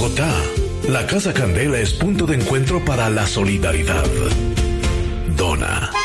Bogotá, la Casa Candela es punto de encuentro para la solidaridad. Dona.